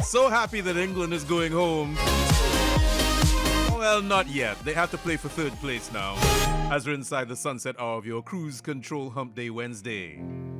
So happy that England is going home. Well, not yet. They have to play for third place now, as we're inside the sunset hour of your Cruise Control Hump Day Wednesday.